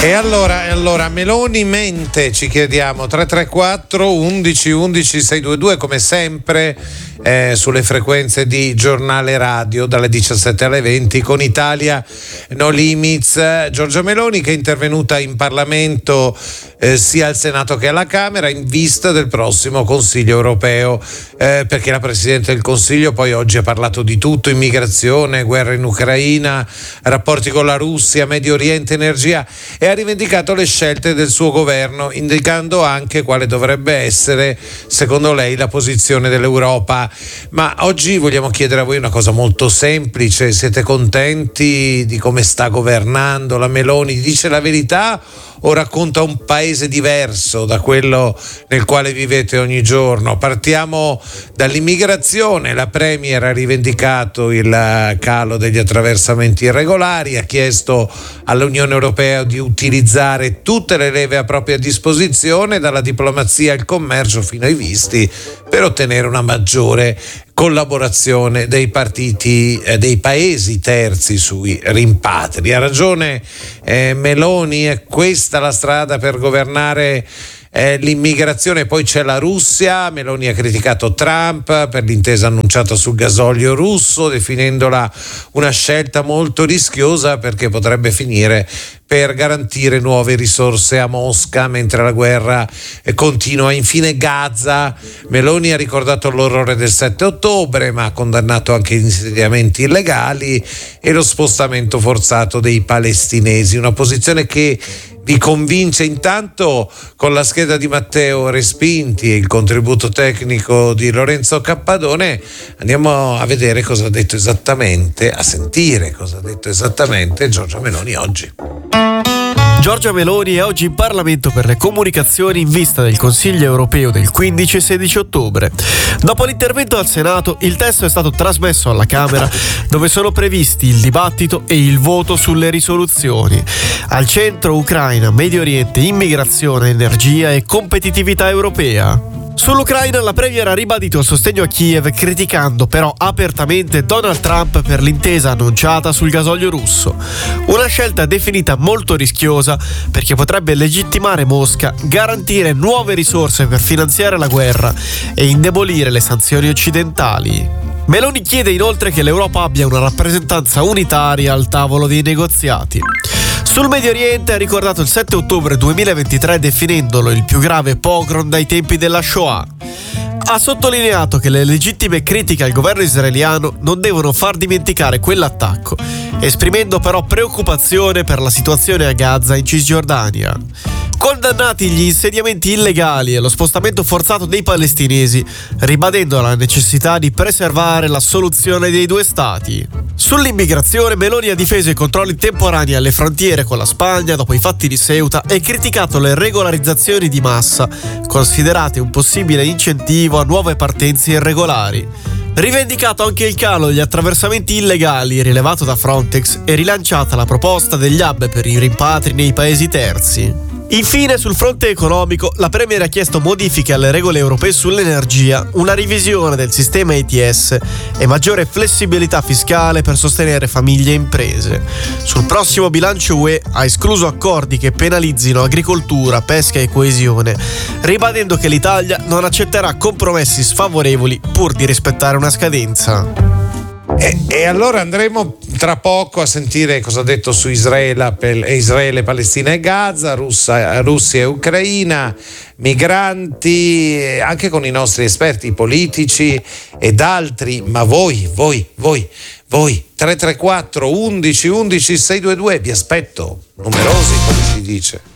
E allora Meloni mente, ci chiediamo, 334 11 11 622 come sempre sulle frequenze di Giornale Radio dalle 17 alle 20 con Italia No Limits. Giorgia Meloni che è intervenuta in Parlamento sia al Senato che alla Camera in vista del prossimo Consiglio europeo, perché la Presidente del Consiglio poi oggi ha parlato di tutto: immigrazione, guerra in Ucraina, rapporti con la Russia, Medio Oriente, energia, e ha rivendicato le scelte del suo governo, indicando anche quale dovrebbe essere secondo lei la posizione dell'Europa. Ma oggi vogliamo chiedere a voi una cosa molto semplice: siete contenti di come sta governando la Meloni? Dice la verità o racconta un paese diverso da quello nel quale vivete ogni giorno? Partiamo dall'immigrazione. La Premier ha rivendicato il calo degli attraversamenti irregolari, ha chiesto all'Unione Europea di utilizzare tutte le leve a propria disposizione, dalla diplomazia al commercio fino ai visti, per ottenere una maggiore collaborazione dei partiti dei paesi terzi sui rimpatri. Ha ragione Meloni, è questa la strada per governare l'immigrazione? Poi c'è la Russia. Meloni ha criticato Trump per l'intesa annunciata sul gasolio russo, definendola una scelta molto rischiosa perché potrebbe finire per garantire nuove risorse a Mosca mentre la guerra continua. Infine Gaza. Meloni ha ricordato l'orrore del 7 ottobre, ma ha condannato anche gli insediamenti illegali e lo spostamento forzato dei palestinesi. Una posizione che vi convince? Intanto con la scheda di Matteo Respinti e il contributo tecnico di Lorenzo Cappadone andiamo a vedere cosa ha detto esattamente, a sentire cosa ha detto esattamente Giorgia Meloni oggi. Giorgia Meloni è oggi in Parlamento per le comunicazioni in vista del Consiglio europeo del 15 e 16 ottobre. Dopo l'intervento al Senato, il testo è stato trasmesso alla Camera, dove sono previsti il dibattito e il voto sulle risoluzioni. Al centro Ucraina, Medio Oriente, immigrazione, energia e competitività europea. Sull'Ucraina la Premier ha ribadito il sostegno a Kiev, criticando però apertamente Donald Trump per l'intesa annunciata sul gasolio russo. Una scelta definita molto rischiosa perché potrebbe legittimare Mosca, garantire nuove risorse per finanziare la guerra e indebolire le sanzioni occidentali. Meloni chiede inoltre che l'Europa abbia una rappresentanza unitaria al tavolo dei negoziati. Sul Medio Oriente ha ricordato il 7 ottobre 2023 definendolo il più grave pogrom dai tempi della Shoah. Ha sottolineato che le legittime critiche al governo israeliano non devono far dimenticare quell'attacco, esprimendo però preoccupazione per la situazione a Gaza e in Cisgiordania. Condannati gli insediamenti illegali e lo spostamento forzato dei palestinesi, ribadendo la necessità di preservare la soluzione dei due stati. Sull'immigrazione, Meloni ha difeso i controlli temporanei alle frontiere con la Spagna dopo i fatti di Ceuta e criticato le regolarizzazioni di massa, considerate un possibile incentivo a nuove partenze irregolari. Rivendicato anche il calo degli attraversamenti illegali rilevato da Frontex e rilanciata la proposta degli hub per i rimpatri nei paesi terzi. Infine, sul fronte economico, la Premier ha chiesto modifiche alle regole europee sull'energia, una revisione del sistema ETS e maggiore flessibilità fiscale per sostenere famiglie e imprese. Sul prossimo bilancio UE ha escluso accordi che penalizzino agricoltura, pesca e coesione, ribadendo che l'Italia non accetterà compromessi sfavorevoli pur di rispettare una scadenza. E allora andremo tra poco a sentire cosa ha detto su Israele, Palestina e Gaza, Russia e Ucraina, migranti, anche con i nostri esperti politici ed altri. Ma voi 334 11 11 622, vi aspetto numerosi, come si dice.